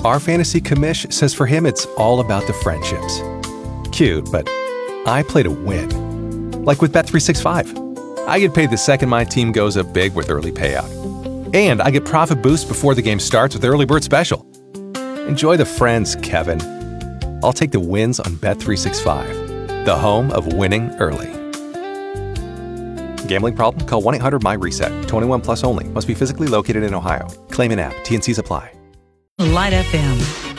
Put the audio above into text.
Our fantasy commish says for him it's all about the friendships. Cute, but I play to win. Like with Bet365. I get paid the second my team goes up big with early payout. And I get profit boost before the game starts with Early Bird Special. Enjoy the friends, Kevin. I'll take the wins on Bet365, the home of winning early. Gambling problem? Call 1-800-MY-RESET. 21 plus only. Must be physically located in Ohio. Claim an app. T&Cs apply. Light FM.